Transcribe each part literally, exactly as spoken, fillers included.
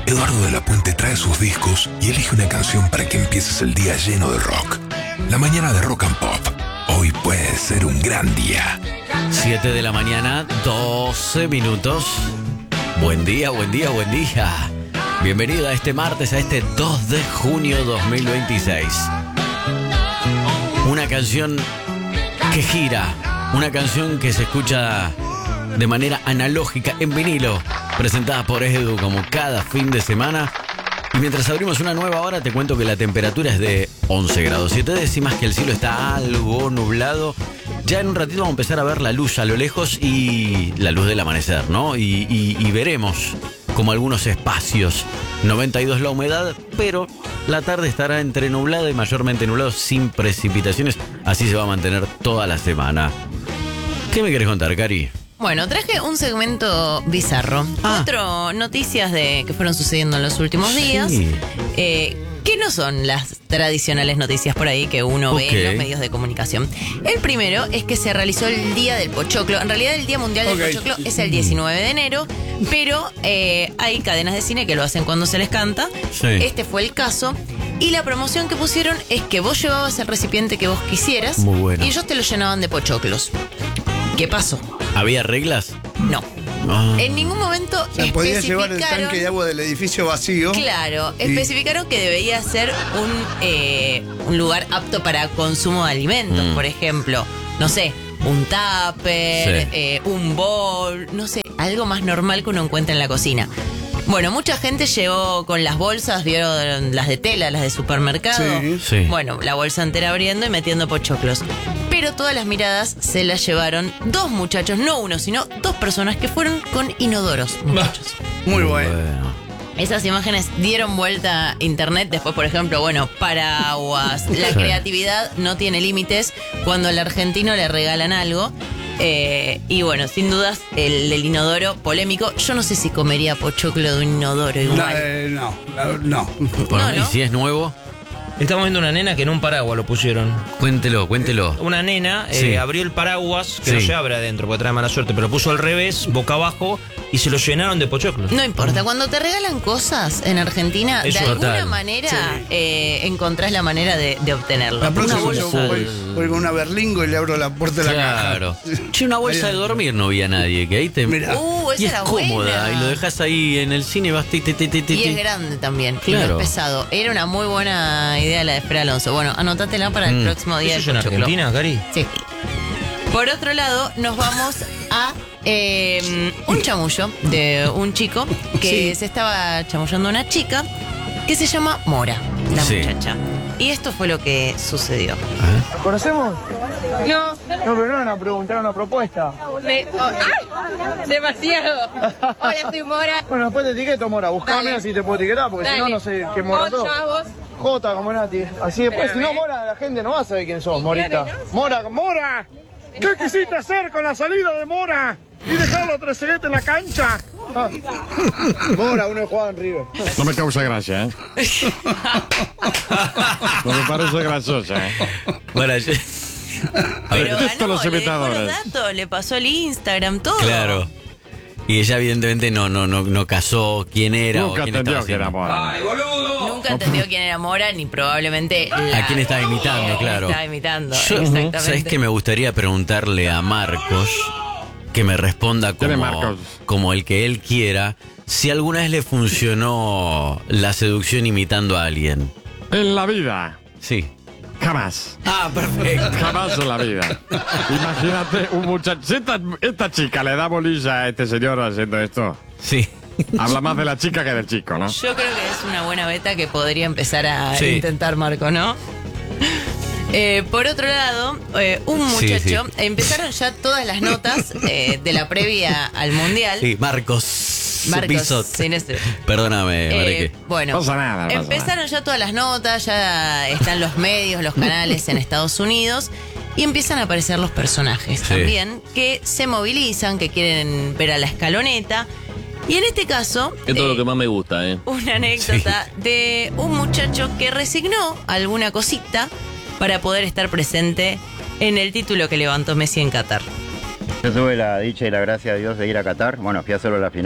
Eduardo de la Puente trae sus discos y elige una canción para que empieces el día lleno de rock. La mañana de Rock and Pop. Hoy puede ser un gran día. siete de la mañana, doce minutos. Buen día, buen día, buen día. Bienvenida a este martes, a este dos de junio dos mil veintiséis. Una canción que gira, una canción que se escucha de manera analógica en vinilo, presentada por Edu como cada fin de semana. Y mientras abrimos una nueva hora, te cuento que la temperatura es de once grados siete décimas, que el cielo está algo nublado. Ya en un ratito vamos a empezar a ver la luz a lo lejos y la luz del amanecer, ¿no? Y, y, y veremos como algunos espacios. noventa y dos la humedad, pero la tarde estará entre nublada y mayormente nublado, sin precipitaciones. Así se va a mantener toda la semana. ¿Qué me querés contar, Cari? Bueno, traje un segmento bizarro. Ah. Cuatro noticias de que fueron sucediendo en los últimos días. Sí. Eh, que no son las tradicionales noticias por ahí que uno Ok. ve en los medios de comunicación. El primero es que se realizó el Día del Pochoclo. En realidad el Día Mundial Ok. del Pochoclo es el diecinueve de enero, pero eh, hay cadenas de cine que lo hacen cuando se les canta. Sí. Este fue el caso. Y la promoción que pusieron es que vos llevabas el recipiente que vos quisieras. Muy bueno. Y ellos te lo llenaban de pochoclos. ¿Qué pasó? ¿Había reglas? No. Ah. En ningún momento O sea, podía llevar el especificaron- tanque de agua del edificio vacío. Claro, Y- especificaron que debería ser un, eh, un lugar apto para consumo de alimentos. Mm. Por ejemplo, no sé, un tupper, Sí. eh, un bowl, no sé, algo más normal que uno encuentra en la cocina. Bueno, mucha gente llegó con las bolsas, vieron las de tela, las de supermercado. Sí. Sí. Bueno, la bolsa entera abriendo y metiendo pochoclos. Pero todas las miradas se las llevaron dos muchachos, no uno, sino dos personas que fueron con inodoros, muchachos. Muy bueno. Esas imágenes dieron vuelta a internet. Después, por ejemplo, bueno, paraguas. La Sí. creatividad no tiene límites cuando al argentino le regalan algo. Eh, y bueno, sin dudas, el del inodoro polémico. Yo no sé si comería pochoclo de un inodoro No, igual. eh, no, no, no. Por No, mí, ¿no? si es nuevo, Estamos viendo una nena que en un paraguas lo pusieron. cuéntelo, cuéntelo. Una nena eh, Sí. abrió el paraguas, que Sí. no se abre adentro porque trae mala suerte, pero puso al revés, boca abajo, y se lo llenaron de pochoclos. No importa, cuando te regalan cosas en Argentina, Eso, de alguna total. manera Sí. eh, encontrás la manera de, de obtenerlo. La próxima bolsa yo voy, de- voy con una berlingo y le abro la puerta de la Claro. caja. Che, una bolsa de dormir no vi a nadie, que ahí te... Mirá. Uh, esa y es era cómoda, buena. y lo dejas ahí en el cine y vas... ti, ti, ti, ti, ti, Y es ti. grande también, y Claro. no es pesado. Era una muy buena idea la de Fer Alonso. Bueno, anótatela para el Mm. próximo día ¿Eso del es en pochoclo. Argentina, Cari? Sí. Por otro lado, nos vamos a eh, un chamullo de un chico que Sí. se estaba chamullando a una chica que se llama Mora, la Sí. muchacha. Y esto fue lo que sucedió. ¿Nos conocemos? No, No, pero no era una pregunta, era una propuesta. me, oh, ¡ay! Demasiado. Hola, soy Mora. Bueno, después te etiqueto, Mora. Buscame Dale. así te puedo etiquetar, porque si no, Dale. no sé qué Mora ¿Cómo todo. te llamas vos? J como Nati. Así después, si no, Espérame. Mora, la gente no va a saber quién sos, Morita. Mora, Mora. ¿Qué quisiste hacer con la salida de Mora? ¿Y dejarlo a Trezeguet en la cancha? Ah. Mora, uno jugaba en River. No me causa gracia, ¿eh? No me parece graciosa, ¿eh? Bueno, yo- A ver, Pero detesto ganó, los le dejó los imitadores. datos, le pasó el Instagram, todo. claro. Y ella evidentemente no, no, no, no casó quién era Nunca o quién entendió estaba que era haciendo. Mora. Nunca entendió quién era Mora, ni probablemente la- ¿A quién estaba imitando, a quién claro? estaba imitando, Yo, exactamente. ¿sabes qué? Me gustaría preguntarle a Marcos que me responda ¿Quién es como, Marcos? como el que él quiera, si alguna vez le funcionó la seducción imitando a alguien. En la vida, Sí. jamás. Ah, perfecto. Jamás en la vida. Imagínate un muchacho. Si esta, esta chica le da bolilla a este señor haciendo esto, Sí. habla más de la chica que del chico, ¿no? Yo creo que es una buena beta que podría empezar a Sí. intentar Marco, ¿no? Eh, por otro lado, eh, un Sí, muchacho, sí. empezaron ya todas las notas eh, de la previa al Mundial. Sí, Marcos. Marcos, Bisot. sin este- Perdóname, Eh, Marique. bueno, No pasa nada, no pasa empezaron ya todas las notas, ya están los medios, los canales en Estados Unidos y empiezan a aparecer los personajes Sí. también que se movilizan, que quieren ver a la escaloneta. Y en este caso, Esto es eh, lo que más me gusta, ¿eh? una anécdota de un muchacho que resignó alguna cosita para poder estar presente en el título que levantó Messi en Qatar. Yo tuve la dicha y la gracia de Dios de ir a Qatar. Bueno, fui a hacerlo a la final.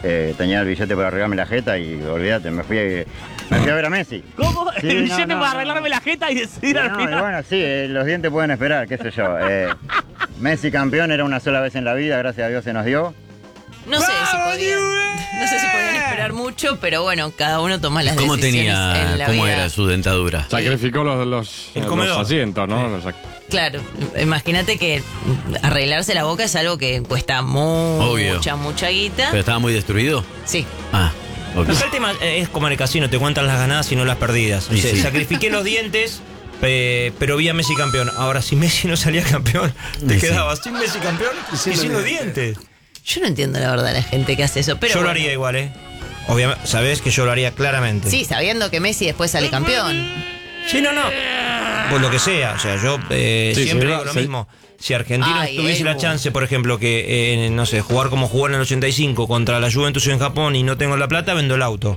eh, tenía el billete para arreglarme la jeta y olvídate, me fui, me fui a ver a Messi. ¿Cómo? Sí, el no, billete no, para no, arreglarme no. la jeta y decidir al No, y final. bueno, sí, eh, los dientes pueden esperar, qué sé yo. Eh, Messi campeón era una sola vez en la vida, gracias a Dios se nos dio. No sé si podían, no sé si podían esperar mucho, pero bueno, cada uno toma las ¿Cómo decisiones tenía, en la cómo vida. era su dentadura? Sacrificó los, los, El los comedor. asientos, ¿no? Los ac- Claro, imagínate que arreglarse la boca es algo que cuesta Obvio. mucha, mucha guita. ¿Pero estaba muy destruido? Sí. Ah, ok. Acá el tema es como en el casino, te cuentan las ganadas y no las perdidas. Y O sea, sí. sacrifiqué los dientes, eh, pero vi a Messi campeón. Ahora, si Messi no salía campeón, te Y sí. quedabas sin Messi campeón y sin los dientes. Yo no entiendo la verdad la gente que hace eso, pero yo lo bueno. haría igual, ¿eh? Obviamente, sabés que yo lo haría claramente. Sí, sabiendo que Messi después sale campeón. Sí, no, no. Pues lo que sea, o sea, yo eh, Sí, siempre sí, digo lo sí. mismo. Si Argentina Ay, tuviese la Edu. chance, por ejemplo, que, eh, no sé, jugar como jugó en el ochenta y cinco contra la Juventus en Japón y no tengo la plata, vendo el auto.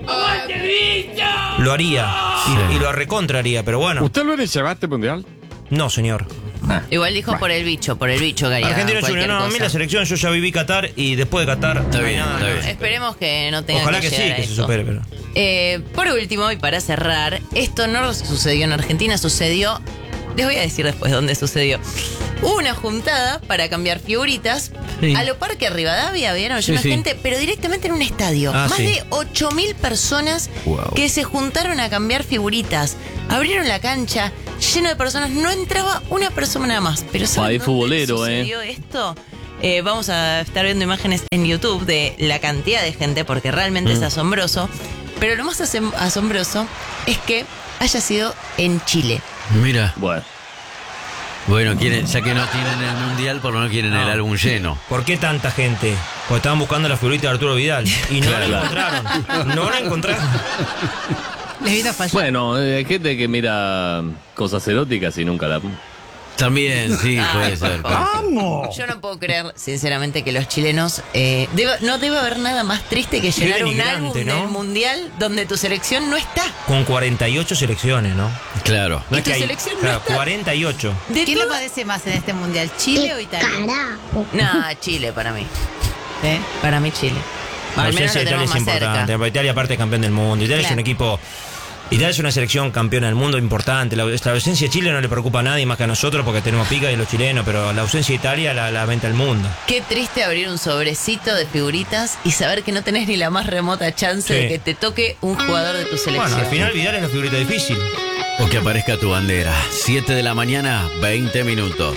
Lo haría. Y, y lo recontraría, pero bueno. ¿Usted lo lleva a este mundial? No, señor. Igual dijo por el bicho, por el bicho que haría Argentina Junior, cualquier no, a mí cosa. la selección, yo ya viví Qatar y después de Qatar. Está no hay bien, nada. está bien. Esperemos que no tenga Ojalá que, que sí, llegar a que se esto. supere, pero. Eh, por último, y para cerrar, esto no sucedió en Argentina, sucedió. Les voy a decir después dónde sucedió. Hubo una juntada para cambiar figuritas Sí. a lo Parque Rivadavia, vieron, Sí, lleno de sí. gente, pero directamente en un estadio. Ah, Más sí. de ocho mil personas Wow. que se juntaron a cambiar figuritas. Abrieron la cancha, lleno de personas, no entraba una persona más. Pero ¿saben País dónde futbolero, eh. sucedió esto? Eh, vamos a estar viendo imágenes en YouTube de la cantidad de gente, porque realmente Mm. es asombroso. Pero lo más asem- asombroso es que haya sido en Chile. Mira. Bueno. Bueno, quieren, ya que no tienen el mundial, por lo menos quieren el álbum lleno. ¿Por qué tanta gente? Porque estaban buscando la figurita de Arturo Vidal y no Claro. la encontraron. No la encontraron. Les vino a fallar. Bueno, eh, hay gente que mira cosas eróticas y nunca la... También, sí, Ah, puede por ser. favor. Yo no puedo creer, sinceramente, que los chilenos. Eh, debe- no debe haber nada más triste que llenar un denigrante, álbum ¿no? del mundial donde tu selección no está. Con cuarenta y ocho selecciones, ¿no? Claro. No ¿Y es tu que hay- selección no claro, está? cuarenta y ocho. De ¿Quién lo toda- padece más en este mundial, Chile o Italia? No, Chile para mí. ¿Eh? Para mí, Chile. La Al menos ausencia lo de Italia tenemos es más importante. cerca. Pero Italia aparte es campeón del mundo. Italia es Claro. un equipo... Italia es una selección campeona del mundo importante. La, la ausencia de Chile no le preocupa a nadie más que a nosotros porque tenemos pica y los chilenos, pero la ausencia de Italia la, la venta el mundo. Qué triste abrir un sobrecito de figuritas y saber que no tenés ni la más remota chance Sí. de que te toque un jugador de tu selección. Bueno, al final Vidal es la figurita difícil. O que aparezca tu bandera. siete de la mañana, veinte minutos.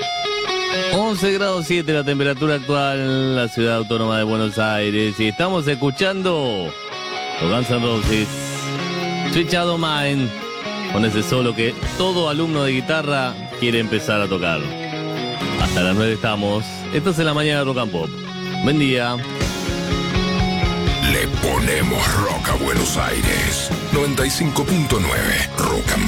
once grados siete la temperatura actual en la ciudad autónoma de Buenos Aires. Y estamos escuchando los Guns N' Roses, Sweet Child of Mine, con ese solo que todo alumno de guitarra quiere empezar a tocar. Hasta las nueve estamos. Esto es en la mañana de Rock and Pop. Buen día. Le ponemos rock a Buenos Aires. noventa y cinco punto nueve Rock and